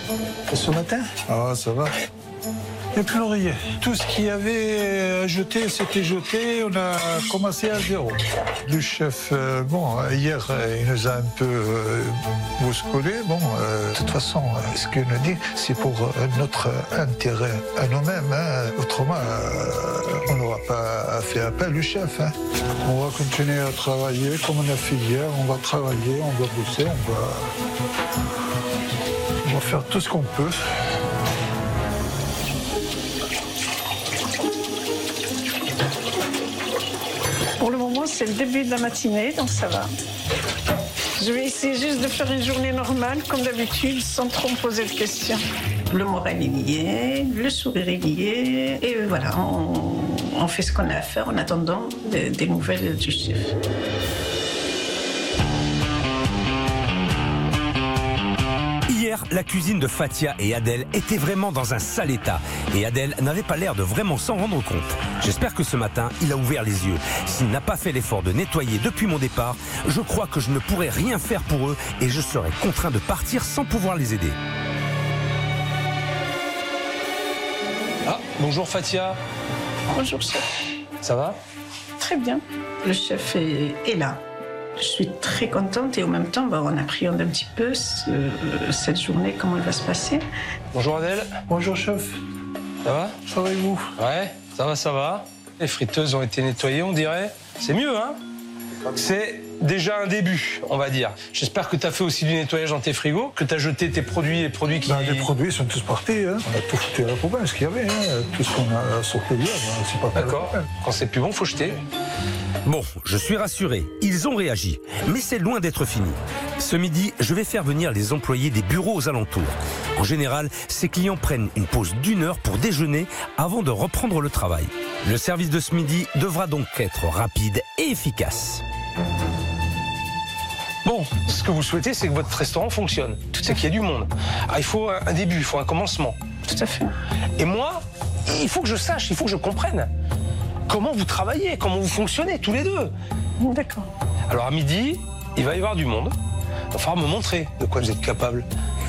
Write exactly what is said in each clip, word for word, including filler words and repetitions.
Et ce matin? Ah, ça va. Et plus rien. Tout ce qu'il y avait à jeter, c'était jeté. On a commencé à zéro. Le chef, euh, bon, hier, euh, il nous a un peu euh, bousculé. Bon, euh, de toute façon, euh, ce qu'il nous dit, c'est pour euh, notre intérêt à nous-mêmes. Hein. Autrement, euh, on n'aura pas fait appel au chef. Hein. On va continuer à travailler comme on a fait hier. On va travailler, on va bosser, on va, on va faire tout ce qu'on peut. Pour le moment, c'est le début de la matinée, donc ça va. Je vais essayer juste de faire une journée normale, comme d'habitude, sans trop me poser de questions. Le moral est lié, le sourire est lié, et voilà, on, on fait ce qu'on a à faire en attendant des, des nouvelles du chef. Hier, la cuisine de Fatia et Adèle était vraiment dans un sale état. Et Adèle n'avait pas l'air de vraiment s'en rendre compte. J'espère que ce matin, il a ouvert les yeux. S'il n'a pas fait l'effort de nettoyer depuis mon départ, je crois que je ne pourrais rien faire pour eux et je serais contraint de partir sans pouvoir les aider. Ah, bonjour Fatia. Bonjour chef. Ça va? Très bien. Le chef est, est là. Je suis très contente et en même temps, bah, on appréhende un petit peu ce, cette journée, comment elle va se passer. Bonjour Adèle. Bonjour chef. Ça va? Ça va et vous? Ouais, ça va, ça va. Les friteuses ont été nettoyées, on dirait. C'est mieux, hein? C'est déjà un début, on va dire. J'espère que tu as fait aussi du nettoyage dans tes frigos, que tu as jeté tes produits, les produits qui... Ben, les produits sont tous partis. Hein. On a tout foutu à la poubelle, ce qu'il y avait. Hein. Tout ce qu'on a sorti hier, c'est pas D'accord. Quand c'est plus bon, faut jeter. Bon, je suis rassuré, ils ont réagi, mais c'est loin d'être fini. Ce midi, je vais faire venir les employés des bureaux aux alentours. En général, ces clients prennent une pause d'une heure pour déjeuner avant de reprendre le travail. Le service de ce midi devra donc être rapide et efficace. Bon, ce que vous souhaitez, c'est que votre restaurant fonctionne. C'est qu'il y ait du monde. Ah, il faut un début, il faut un commencement. Tout à fait. Et moi, il faut que je sache, il faut que je comprenne comment vous travaillez, comment vous fonctionnez, tous les deux. D'accord. Alors à midi, il va y avoir du monde. Il va falloir me montrer de quoi vous êtes capable.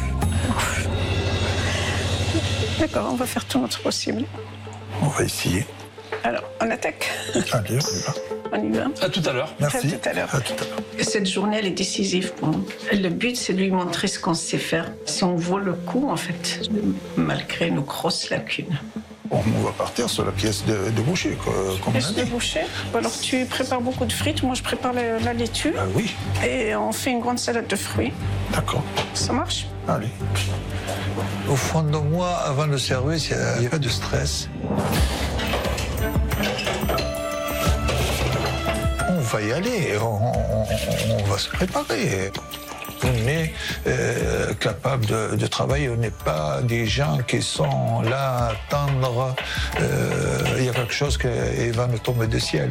D'accord, on va faire tout notre possible. On va essayer. Alors, on attaque. Allez, on y va. On y va. À tout à l'heure. Merci. À tout à l'heure. À tout à l'heure. Cette journée, elle est décisive pour nous. Le but, c'est de lui montrer ce qu'on sait faire. Si on vaut le coup, en fait, malgré nos grosses lacunes. Bon, on va partir sur la pièce de, de boucher, quoi, comme on a Pièce de dit. boucher. Alors, tu prépares beaucoup de frites. Moi, je prépare la, la laitue. Ah oui, Et on fait une grande salade de fruits. d'accord. Ça marche? Allez. Au fond de moi, avant le service, il n'y a pas de stress. On va y aller, on, on- on va se préparer. On est euh, capable de, de travailler, on n'est pas des gens qui sont là à attendre. euh, Il y a quelque chose qui va nous tomber du ciel.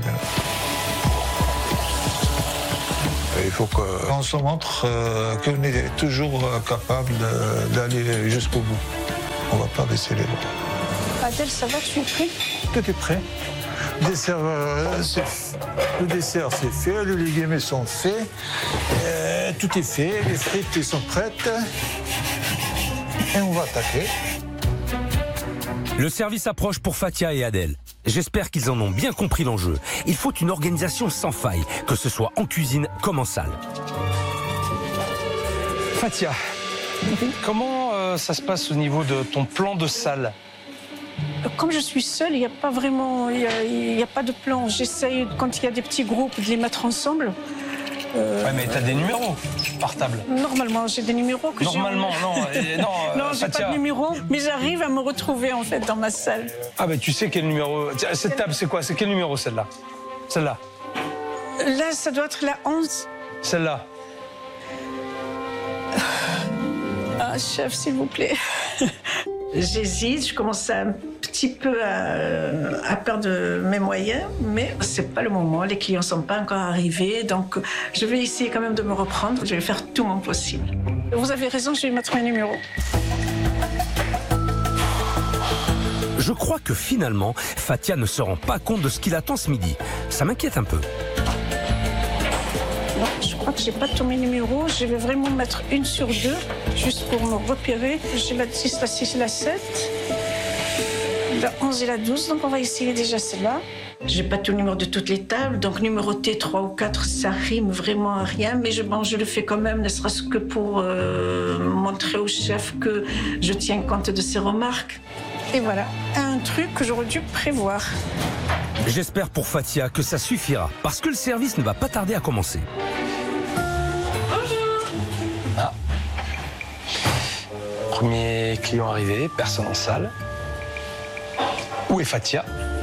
Il faut qu'on se montre euh, qu'on est toujours capable de- d'aller jusqu'au bout. On ne va pas baisser les bras. Adèle, ça va? Tu es prêt? Tout est prêt. Le dessert, euh, c'est f- le dessert, c'est fait, les légumes sont faits, euh, tout est fait, les frites sont prêtes. Et on va attaquer. Le service approche pour Fatia et Adèle. J'espère qu'ils en ont bien compris l'enjeu. Il faut une organisation sans faille, que ce soit en cuisine comme en salle. Fatia, comment euh, ça se passe au niveau de ton plan de salle? Comme je suis seule, il n'y a pas vraiment, il y a, il y a pas de plan. J'essaye, quand il y a des petits groupes, de les mettre ensemble. Euh, Ouais, mais t'as des numéros par table. Normalement, j'ai des numéros que j'ai- Normalement, non. euh, non, euh, Non, j'ai pas Fatia. de numéro, mais j'arrive à me retrouver en fait dans ma salle. Ah, ben tu sais quel numéro. Tiens, cette table, c'est quoi? C'est quel numéro celle-là? Celle-là? Là, ça doit être la onze. Celle-là? Ah, chef, s'il vous plaît. J'hésite, je commence à, un petit peu à, à perdre mes moyens, mais c'est pas le moment. Les clients sont pas encore arrivés, donc je vais essayer quand même de me reprendre. Je vais faire tout mon possible. Vous avez raison, je vais mettre mes numéros. Je crois que finalement, Fatia ne se rend pas compte de ce qu'il attend ce midi. Ça m'inquiète un peu. Non, je crois que j'ai pas tous mes numéros. Je vais vraiment mettre une sur deux. juste pour me repérer. J'ai la six, la six, la sept, la onze et la douze, donc on va essayer déjà celle-là. J'ai pas tout le numéro de toutes les tables, donc numéroter trois ou quatre, ça rime vraiment à rien, mais je, bon, je le fais quand même, ne serait-ce que pour euh, montrer au chef que je tiens compte de ses remarques. Et voilà, un truc que j'aurais dû prévoir. J'espère pour Fatia que ça suffira, parce que le service ne va pas tarder à commencer. Ah. Premier client arrivé, personne en salle. Où est Fatia?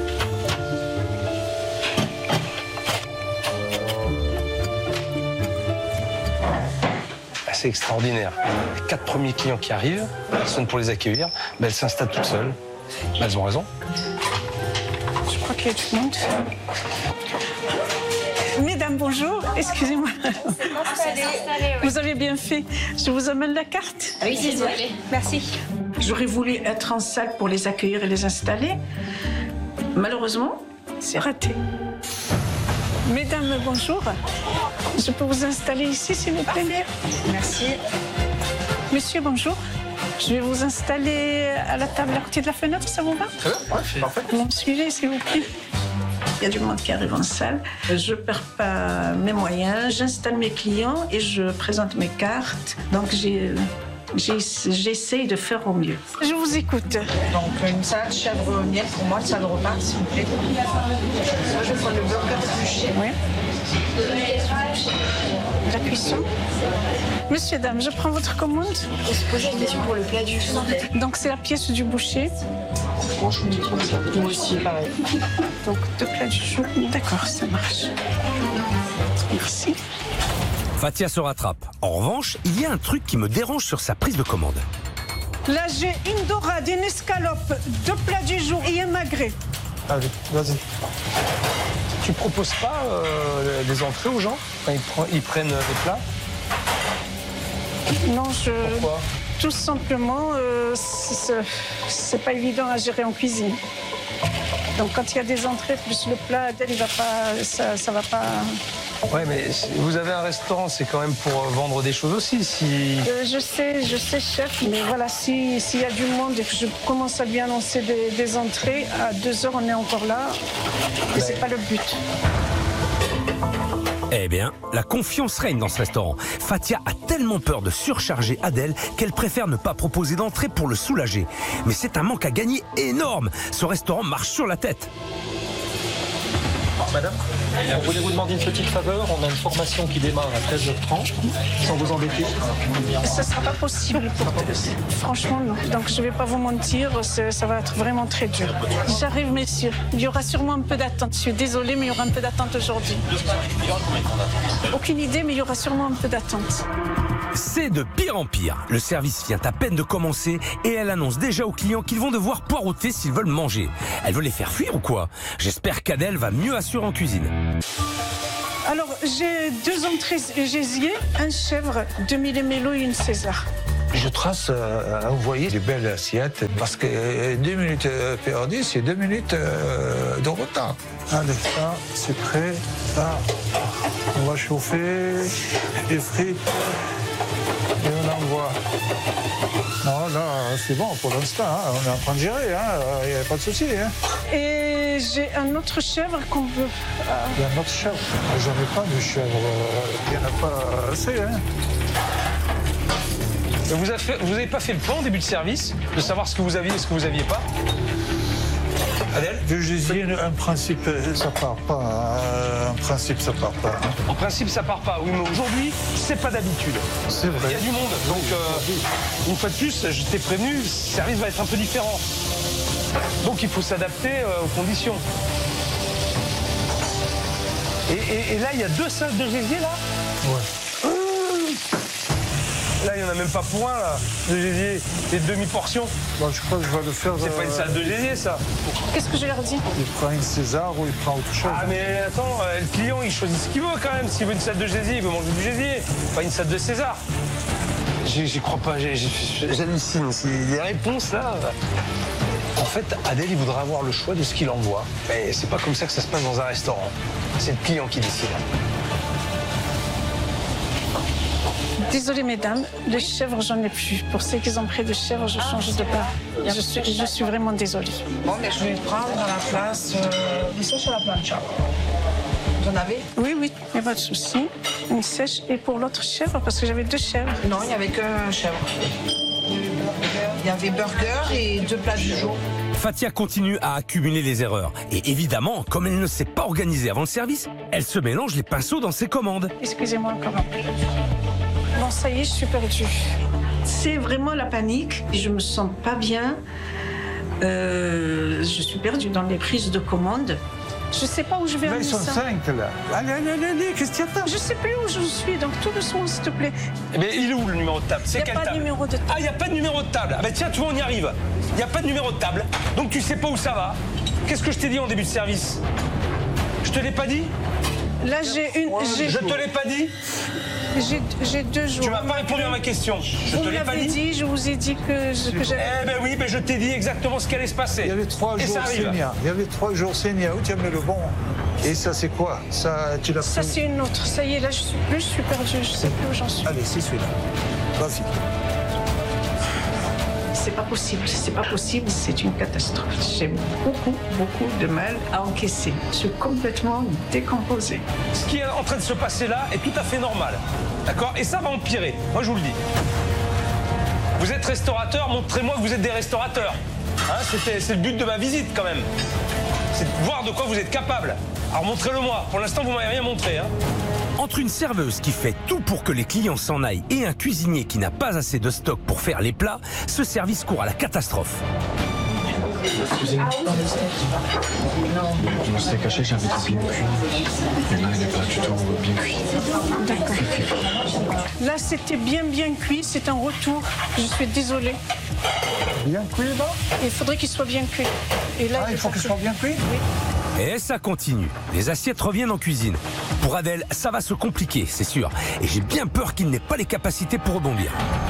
C'est extraordinaire. Les quatre premiers clients qui arrivent, personne pour les accueillir, mais elles s'installent toutes seules. Elles ont raison. Je crois qu'il y a tout le monde. Mesdames, bonjour. Excusez-moi. Vous avez bien fait. Je vous amène la carte. Oui, s'il vous plaît. Merci. J'aurais voulu être en salle pour les accueillir et les installer. Malheureusement, c'est raté. Mesdames, bonjour. Je peux vous installer ici, s'il vous plaît? Merci. Monsieur, bonjour. Je vais vous installer à la table à côté de la fenêtre, ça vous va? Très bien, ouais, parfait. Vous me suivez, s'il vous plaît? Il y a du monde qui arrive en salle. Je ne perds pas mes moyens, j'installe mes clients et je présente mes cartes. Donc, j'ai... j'essaye de faire au mieux. Je vous écoute. Donc, une salade chèvre miel pour moi, une salade repas, s'il vous plaît. Moi, je prends le beurre capuché. Oui. La cuisson. Monsieur, dame, je prends votre commande. On se pose une question pour le plat du jour. Donc, c'est la pièce du boucher. Moi aussi, pareil. Donc, deux plats du jour. D'accord, ça marche. Merci. Fatia se rattrape. En revanche, il y a un truc qui me dérange sur sa prise de commande. Là, j'ai une dorade, une escalope, deux plats du jour et un magret. Allez, vas-y. Tu proposes pas euh, des entrées aux gens quand ils, pre- ils prennent des plats? Non, je... Pourquoi? Tout simplement, euh, c'est c'est pas évident à gérer en cuisine. Donc, quand il y a des entrées plus le plat, il va pas, ça, ça va pas... Ouais, mais vous avez un restaurant, c'est quand même pour vendre des choses aussi. Si... Euh, je sais, je sais, chef, mais voilà, si- s'il y a du monde et que je commence à lui annoncer des, des entrées, à deux heures, on est encore là. Et c'est pas le but. Eh bien, la confiance règne dans ce restaurant. Fatia a tellement peur de surcharger Adèle qu'elle préfère ne pas proposer d'entrée pour le soulager. Mais c'est un manque à gagner énorme. Ce restaurant marche sur la tête. Madame, on voulait vous demander une petite faveur. On a une formation qui démarre à treize heures trente, sans vous embêter. Ce ne sera pas possible. Pour... Franchement, non. Donc, je ne vais pas vous mentir, c'est- ça va être vraiment très dur. J'arrive, messieurs. Il y aura sûrement un peu d'attente. Je suis désolée, mais il y aura un peu d'attente aujourd'hui. Aucune idée, mais il y aura sûrement un peu d'attente. C'est de pire en pire. Le service vient à peine de commencer et elle annonce déjà aux clients qu'ils vont devoir poireauter s'ils veulent manger. Elle veut les faire fuir ou quoi? J'espère qu'Adèle va mieux assurer en cuisine. Alors, j'ai deux entrées gésier, un chèvre, deux mille mélo et une César. Je trace euh, à envoyer des belles assiettes parce que euh, deux minutes euh, perdues, c'est deux minutes euh, de retard. Allez, ça, c'est prêt. Ça, on va chauffer les frites et on envoie. Non, là, c'est bon pour l'instant. Hein. On est en train de gérer, il hein. n'y a pas de souci. Hein. Et j'ai un autre chèvre qu'on veut. euh, Il y a un autre chèvre. J'en ai pas de chèvre. Il n'y en a pas assez. Hein. Vous avez, fait- vous avez pas fait le point au début de service, de savoir ce que vous aviez et ce que vous aviez pas? Adèle? Le gésier, un principe, ça part pas. hein. Un principe, ça part pas. hein. En principe, ça part pas. Oui, mais aujourd'hui, c'est pas d'habitude. C'est Il vrai. y a du monde. Donc, euh, une fois de plus, je t'ai prévenu, le service va être un peu différent. Donc, il faut s'adapter euh, aux conditions. Et, et- et là, il y a deux salles de gésier, là? Ouais. Là, il n'y en a même pas pour un, là, de gésier. C'est demi-portion. Bon, je crois que je vais le faire. C'est pas une euh, salle de gésier, ça. Qu'est-ce que je leur dis? Il prend une César ou il prend autre chose. Ah, mais attends, euh, le client, il choisit ce qu'il veut quand même. S'il veut une salle de gésier, il veut manger du gésier. Pas une salle de César. J'y j'y crois pas, j'ai- j'ai- j'hallucine. C'est des réponses, là. En fait, Adèle, il voudra avoir le choix de ce qu'il envoie. Mais c'est pas comme ça que ça se passe dans un restaurant. C'est le client qui décide. Désolée mesdames, le chèvre j'en ai plus. Pour ceux qui ont pris de chèvre, je change de part. Je suis, je suis vraiment désolée. Bon, mais je vais prendre dans la place euh, des sèches à la plancha. Vous en avez? Oui, oui, il n'y a pas de souci. Une sèche et pour l'autre chèvre, parce que j'avais deux chèvres. Non, il n'y avait qu'un chèvre. Il y avait burger et deux plats du jour. Fatia continue à accumuler les erreurs. Et évidemment, comme elle ne s'est pas organisée avant le service, elle se mélange les pinceaux dans ses commandes. Excusez-moi encore un peu. Bon, ça y est, je suis perdue. C'est vraiment la panique. Je me sens pas bien. Euh, je suis perdue dans les prises de commandes. Je sais pas où je vais Là, aller ils sont ça. cinq, là. Allez, allez, allez, allez, qu'est-ce qu'il y a de Je sais plus où je suis, donc tout doucement, s'il te plaît. Mais il est où le numéro de table? Il C'est n'y a quelle pas de table? numéro de table. Ah, il n'y a pas de numéro de table. Ah ben tiens, tu vois, on y arrive. Il n'y a pas de numéro de table. Donc tu sais pas où ça va. Qu'est-ce que je t'ai dit en début de service? Je te l'ai pas dit? Là, j'ai une. j'ai- Je te l'ai pas dit? J'ai j'ai deux jours. Tu m'as pas répondu à ma question. Je Vous te l'ai pas m'avez dit? dit, je vous ai dit que, je- que j'avais. Eh ben oui, ben je t'ai dit exactement ce qui allait se passer. Il y avait trois Et jours ça arrive. Sénia. Il y avait trois jours Sénia. Où tu as mis le bon? Et ça, c'est quoi? Ça, tu l'as Ça, pris. c'est une autre. Ça y est, là, je suis plus, je suis perdue. Je sais plus où j'en suis. Allez, c'est celui-là. Vas-y. C'est pas possible. C'est pas possible. C'est une catastrophe. J'ai beaucoup, beaucoup de mal à encaisser. Je suis complètement décomposée. Ce qui est en train de se passer là est tout à fait normal. D'accord? Et ça va empirer. Moi, je vous le dis. Vous êtes restaurateur, montrez-moi que vous êtes des restaurateurs. Hein, c'était- c'est le but de ma visite quand même. C'est de voir de quoi vous êtes capable. Alors montrez-le-moi. Pour l'instant, vous m'avez rien montré. Hein. Entre une serveuse qui fait tout pour que les clients s'en aillent et un cuisinier qui n'a pas assez de stock pour faire les plats, ce service court à la catastrophe. On s'est caché, j'avais tout bien cuit. Et là, il n'est pas du tout bien cuit. D'accord. Là, c'était bien, bien cuit. C'est un retour. Je suis désolée. Bien cuit, là? Il faudrait qu'il soit bien cuit. Et là, Ah, il est faut pas qu'il cuit. soit bien cuit? Et ça continue. Les assiettes reviennent en cuisine. Pour Adèle, ça va se compliquer, c'est sûr. Et j'ai bien peur qu'il n'ait pas les capacités pour rebondir.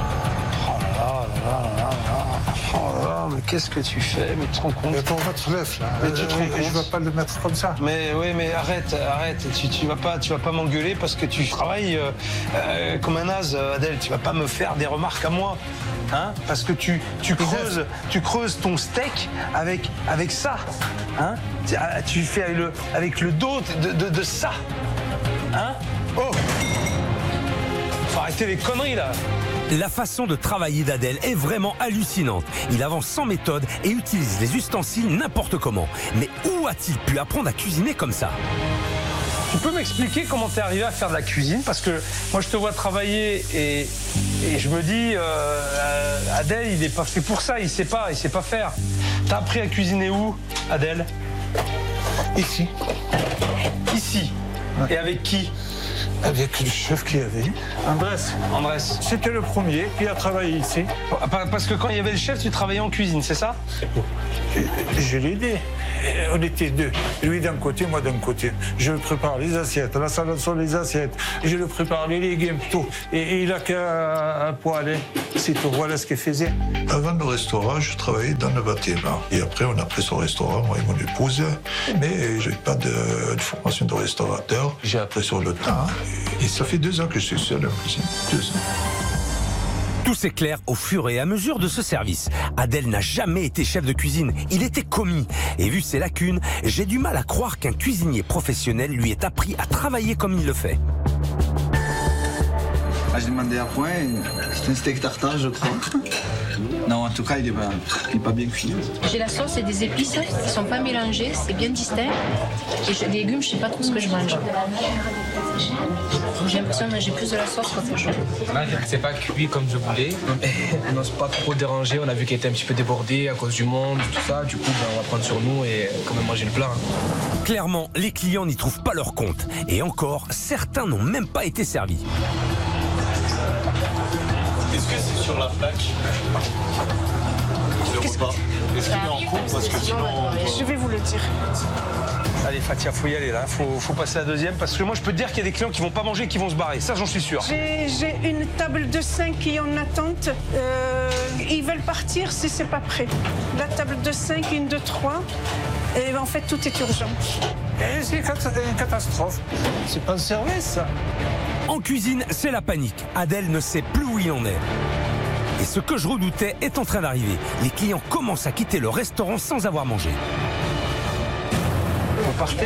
Oh, mais qu'est-ce que tu fais? Mais tu te rends compte? Mais pour votre l'œuf, là. Mais tu te rends euh, compte? Je ne vais pas le mettre comme ça. Mais oui, mais arrête, arrête. Tu, tu vas pas, tu vas pas m'engueuler parce que tu travailles euh, euh, comme un naze, Adèle. Tu vas pas me faire des remarques à moi, hein? Parce que tu, tu creuses, tu creuses ton steak avec, avec ça, hein? Tu- ah, Tu fais avec le, avec le dos de, de, de ça, hein? Oh! Faut arrêter les conneries là. La façon de travailler d'Adèle est vraiment hallucinante. Il avance sans méthode et utilise les ustensiles n'importe comment. Mais où a-t-il pu apprendre à cuisiner comme ça? Tu peux m'expliquer comment t'es arrivé à faire de la cuisine? Parce que moi, je te vois travailler et, et je me dis, euh, Adèle, il n'est pas fait pour ça, il sait pas, il sait pas faire. T'as appris à cuisiner où, Adèle? Ici, Ici. Et avec qui? avec le chef qui avait. Andrés. Andrés. C'était le premier qui a travaillé ici. Parce que quand il y avait le chef, tu travaillais en cuisine, c'est ça? Et je l'ai aidé. Et on était deux. Lui d'un côté, moi d'un côté. Je le prépare les assiettes, la salade sur les assiettes. Je le prépare les légumes, tout. Et, et il a qu'à poêler. C'est tout. Voilà ce qu'il faisait. Avant le restaurant, je travaillais dans le bâtiment. Et après, on a pris son restaurant, moi et mon épouse. Mais je n'ai pas de, de formation de restaurateur. J'ai appris sur le temps. Et ça fait deux ans que je suis seul en cuisine. Deux ans. Tout s'éclaire au fur et à mesure de ce service. Adèle n'a jamais été chef de cuisine, il était commis. Et vu ses lacunes, j'ai du mal à croire qu'un cuisinier professionnel lui ait appris à travailler comme il le fait. Ah, j'ai demandé à point, c'est un steak tartare, je crois. Non, en tout cas, il n'est pas, il est pas bien cuit. J'ai la sauce et des épices, ils sont pas mélangés, c'est bien distinct. Et j'ai des légumes, je sais pas trop ce que je mange. J'ai l'impression de manger plus de la sauce qu'autre chose. C'est pas cuit comme je voulais. On n'ose pas trop déranger, on a vu qu'il était un petit peu débordé à cause du monde, tout ça. Du coup, ben, on va prendre sur nous et quand même manger le plat. Clairement, les clients n'y trouvent pas leur compte. Et encore, certains n'ont même pas été servis. Est-ce que c'est sur la plaque? Le repas. Est-ce qu'il est en cours? Parce que sinon. Je vais vous le dire. Allez, Fatia, faut y aller là. Faut, faut passer à la deuxième. Parce que moi, je peux te dire qu'il y a des clients qui vont pas manger et qui vont se barrer. Ça, j'en suis sûr. J'ai j'ai une table de cinq qui est en attente. Euh, ils veulent partir si c'est pas prêt. La table de cinq, une de trois. Et en fait, tout est urgent. Et c'est une catastrophe. C'est pas un service, ça. En cuisine, c'est la panique. Adèle ne sait plus où il en est. Et ce que je redoutais est en train d'arriver. Les clients commencent à quitter le restaurant sans avoir mangé. Vous partez?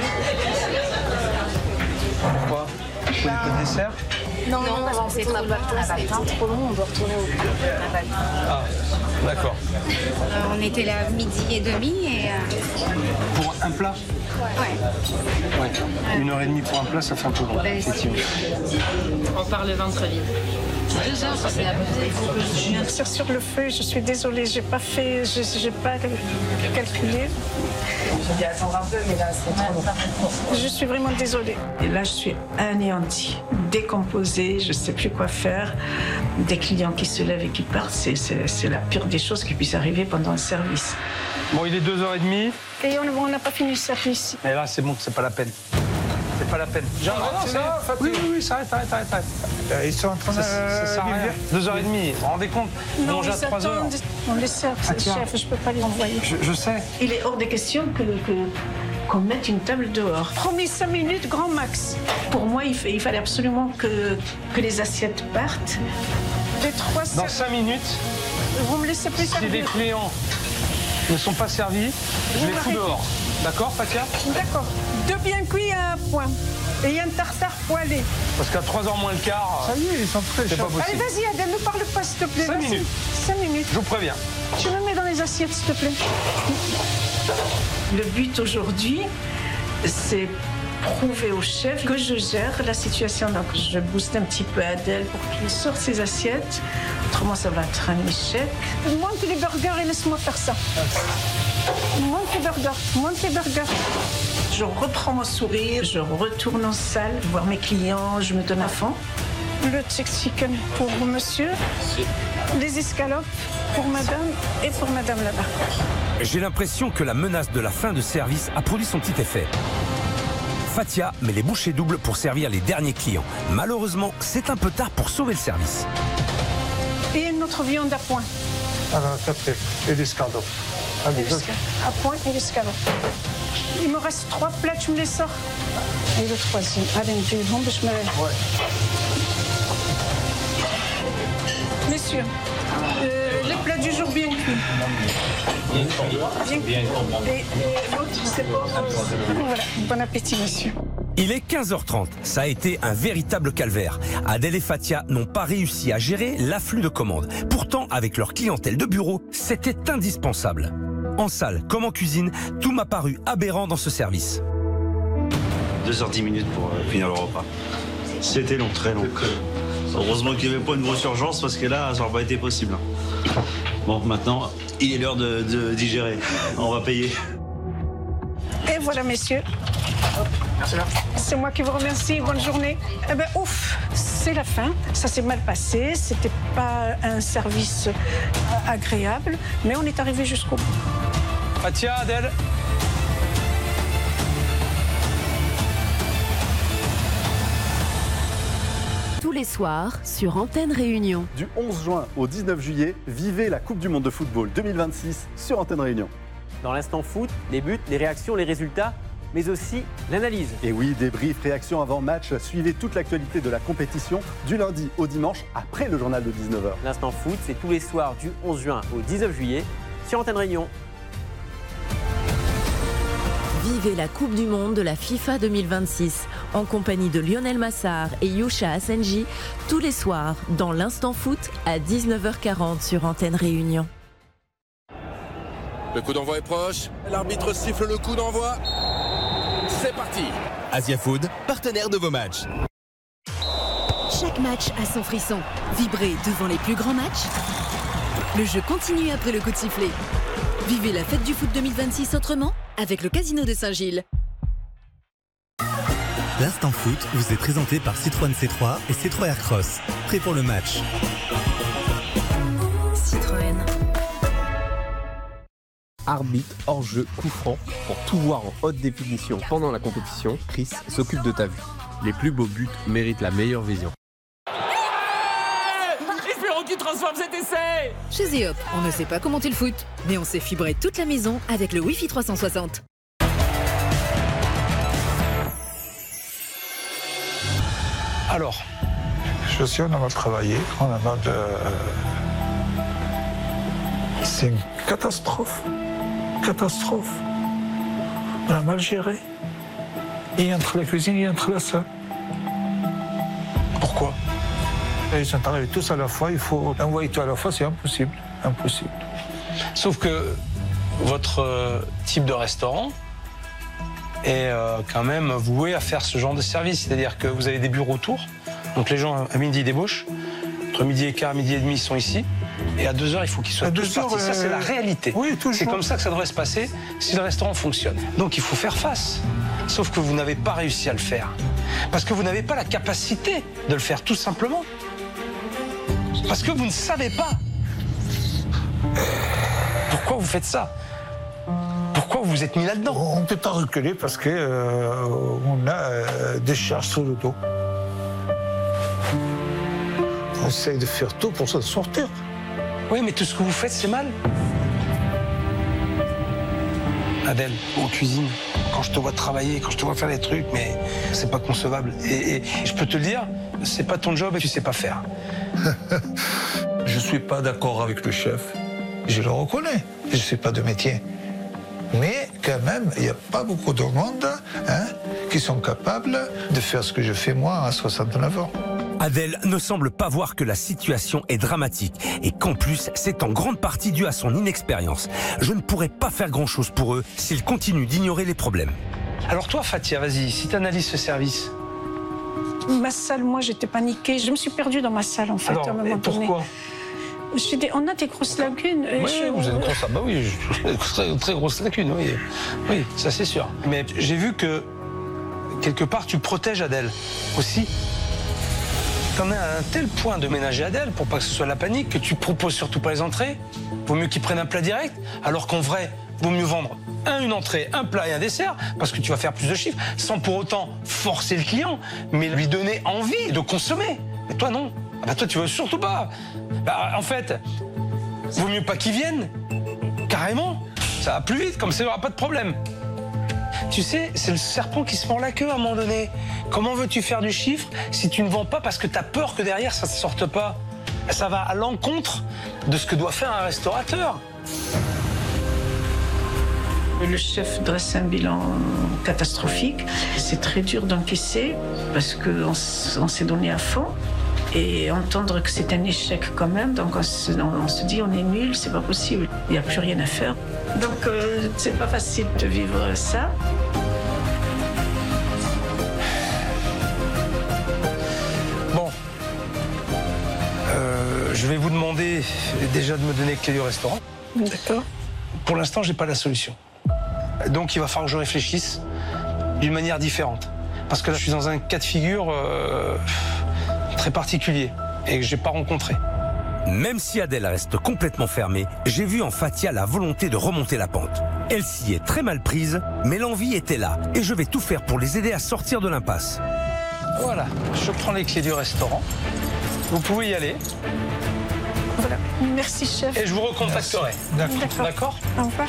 Pourquoi? Vous voulez pas de dessert? Non, non, non, c'est trop long. C'est trop long, on doit retourner au Ah, d'accord. Euh, on était là midi et demi et... Euh... Pour un plat? Ouais. Ouais. Une heure et demie pour un plat, ça fait un peu long, effectivement. On part le ventre vide. Deux heures, ça c'est abusé. Je viens de faire sur le feu, je suis désolée, j'ai pas fait, je j'ai pas calculé. J'ai dit attendre un peu, mais là c'est trop long. Je suis vraiment désolée. Et là, je suis anéantie, décomposée, je sais plus quoi faire. Des clients qui se lèvent et qui partent, c'est, c'est, c'est la pire des choses qui puisse arriver pendant un service. Bon, il est deux heures trente. Et on n'a pas fini le service. Et là, c'est bon, c'est pas la peine. C'est pas la peine. Jean, ah, non, ça va, Fatou. Oui, oui, oui, ça arrête, arrête, arrête. Euh, ils sont en train de... Ça, ça sert à rien. Deux heures trente, vous vous rendez compte? Non, Manger à trois heures. On les sert, Ah, chef, je peux pas les envoyer. Je, je sais. Il est hors des questions que, que, qu'on mette une table dehors. Promis cinq minutes, grand max. Pour moi, il, fait, il fallait absolument que, que les assiettes partent. Les trois Dans cinq minutes, vous me laissez plus si les clients ne sont pas servis, je les fous dehors. D'accord, Fatia? D'accord. Deux bien cuits à un point. Et un tartare poêlé. Parce qu'à trois heures moins le quart, ça y est, ils sont prêts. C'est pas possible. Allez, vas-y, Adèle, ne parle pas, s'il te plaît. Cinq minutes. Cinq minutes. Je vous préviens. Tu me mets dans les assiettes, s'il te plaît. Le but aujourd'hui, c'est prouver au chef que je gère la situation. Donc, je booste un petit peu Adèle pour qu'il sorte ses assiettes. Autrement, ça va être un échec. Monte les burgers et laisse-moi faire ça. Monte les burgers, monte les burgers. Je reprends mon sourire, je retourne en salle, voir mes clients, je me donne à fond. Le chicken pour monsieur, les escalopes pour madame et pour madame là-bas. J'ai l'impression que la menace de la fin de service a produit son petit effet. Fatia met les bouchées doubles pour servir les derniers clients. Malheureusement, c'est un peu tard pour sauver le service. Et notre viande à point. Alors, après, et des escalopes. Allez, à point et l'escalope. Il me reste trois plats, tu me les sors. Et le troisième. Allez, je me... Ouais. Messieurs, euh, les plats du jour bien cuits. Bien cuits. Et, et l'autre, c'est pas... Voilà, bon appétit, monsieur. Il est quinze heures trente. Ça a été un véritable calvaire. Adèle et Fatia n'ont pas réussi à gérer l'afflux de commandes. Pourtant, avec leur clientèle de bureau, c'était indispensable. En salle comme en cuisine, tout m'a paru aberrant dans ce service. deux heures dix minutes pour euh, finir le repas. C'était long, très long. Heureusement qu'il n'y avait pas une grosse urgence parce que là, ça n'aurait pas été possible. Bon, maintenant, il est l'heure de, de digérer. On va payer. Et voilà, messieurs. C'est moi qui vous remercie. Bonne journée. Eh ben, ouf, c'est la fin. Ça s'est mal passé. C'était pas un service agréable, mais on est arrivé jusqu'au bout. Fatia, Adèle. Tous les soirs sur Antenne Réunion. Du onze juin au dix-neuf juillet, vivez la Coupe du Monde de football deux mille vingt-six sur Antenne Réunion. Dans l'instant foot, les buts, les réactions, les résultats, mais aussi l'analyse. Et oui, débrief, réaction avant match, suivez toute l'actualité de la compétition du lundi au dimanche après le journal de dix-neuf heures. L'instant foot, c'est tous les soirs du onze juin au dix-neuf juillet sur Antenne Réunion. Vivez la Coupe du Monde de la FIFA deux mille vingt-six en compagnie de Lionel Massard et Yusha Asenji tous les soirs dans l'Instant Foot à dix-neuf heures quarante sur Antenne Réunion. Le coup d'envoi est proche, l'arbitre siffle le coup d'envoi. C'est parti. Asia Food, partenaire de vos matchs. Chaque match a son frisson. Vibrez devant les plus grands matchs. Le jeu continue après le coup de sifflet. Vivez la fête du foot deux mille vingt-six autrement avec le Casino de Saint-Gilles. L'Instant Foot vous est présenté par Citroën C trois et C trois Aircross. Prêt pour le match. Citroën. Arbitre, hors-jeu, coup franc, pour tout voir en haute définition pendant la compétition, Chris s'occupe de ta vue. Les plus beaux buts méritent la meilleure vision. Espérons qu'il transforme cet essai. Chez Zeop, on ne sait pas commenter le foot, mais on sait fibrer toute la maison avec le Wi-Fi trois cent soixante. Alors, Je sais, on a mal travaillé, on a mal de... C'est une catastrophe. Catastrophe. On a mal géré. Et entre la cuisine et entre la salle. Pourquoi? Ils sont arrivés tous à la fois, il faut envoyer tout à la fois, c'est impossible. Impossible. Sauf que votre euh, type de restaurant est euh, quand même voué à faire ce genre de service. C'est-à-dire que vous avez des bureaux autour, donc les gens à midi débauchent, entre midi et quart, midi et demi, ils sont ici, et à deux heures, il faut qu'ils soient tous partis. Euh... Ça, c'est la réalité. Oui, c'est comme ça que ça devrait se passer si le restaurant fonctionne. Donc il faut faire face. Sauf que vous n'avez pas réussi à le faire. Parce que vous n'avez pas la capacité de le faire, tout simplement. Parce que vous ne savez pas. Pourquoi vous faites ça? Pourquoi vous vous êtes mis là-dedans? On ne peut pas reculer parce qu'on euh, a euh, des charges sur le dos. On essaye de faire tout pour s'en sortir. Oui, mais tout ce que vous faites, c'est mal. Adèle, en cuisine, quand je te vois travailler, quand je te vois faire des trucs, mais c'est pas concevable. Et, et je peux te le dire, c'est pas ton job et tu sais pas faire. Je suis pas d'accord avec le chef. Je le reconnais. Je ne sais pas de métier. Mais quand même, il n'y a pas beaucoup de monde hein, qui sont capables de faire ce que je fais moi à soixante-neuf ans. Adèle ne semble pas voir que la situation est dramatique et qu'en plus, c'est en grande partie dû à son inexpérience. Je ne pourrais pas faire grand-chose pour eux s'ils continuent d'ignorer les problèmes. Alors toi, Fatia, vas-y, si tu analyses ce service. Ma salle, moi, j'étais paniquée. Je me suis perdue dans ma salle, en fait, Alors, à un moment donné. Pourquoi? Des, on a des grosses lacunes. Oui, je... vous avez grosse, bah oui, très, très grosses lacunes, oui. Oui, ça c'est sûr. Mais j'ai vu que, quelque part, tu protèges Adèle aussi. T'en es à un tel point de ménager Adèle, pour pas que ce soit la panique, que tu proposes surtout pas les entrées. Vaut mieux qu'ils prennent un plat direct, alors qu'en vrai, vaut mieux vendre un, une entrée, un plat et un dessert, parce que tu vas faire plus de chiffres, sans pour autant forcer le client, mais lui donner envie de consommer. Mais toi, non. Ah bah toi, tu veux surtout pas. Bah, en fait, vaut mieux pas qu'ils viennent. Carrément. Ça va plus vite, comme ça, il n'y aura pas de problème. Tu sais, c'est le serpent qui se mord la queue à un moment donné. Comment veux-tu faire du chiffre si tu ne vends pas parce que tu as peur que derrière, ça ne sorte pas? Ça va à l'encontre de ce que doit faire un restaurateur. Le chef dresse un bilan catastrophique. C'est très dur d'encaisser parce qu'on on s'est donné à fond. Et entendre que c'est un échec quand même, donc on se, on se dit on est nul, c'est pas possible, il n'y a plus rien à faire. Donc euh, c'est pas facile de vivre ça. Bon, euh, je vais vous demander déjà de me donner les clés du restaurant. D'accord. Pour l'instant, j'ai pas la solution. Donc il va falloir que je réfléchisse d'une manière différente. Parce que là, je suis dans un cas de figure... Euh, très particulier et que j'ai pas rencontré. Même si Adèle reste complètement fermée, j'ai vu en Fatia la volonté de remonter la pente. Elle s'y est très mal prise, mais l'envie était là et je vais tout faire pour les aider à sortir de l'impasse. Voilà, je prends les clés du restaurant. Vous pouvez y aller. Voilà. Merci chef. Et je vous recontacterai. D'accord. D'accord. Au revoir.